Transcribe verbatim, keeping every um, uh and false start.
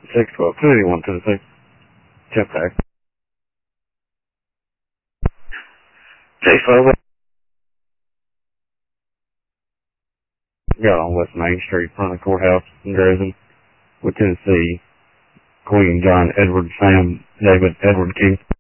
six twelve, two eighty-one, Tennessee. Check back. six twelve. Got on West Main Street, front of the courthouse in Dresden, with Tennessee. Queen John Edward Sam David Edward King.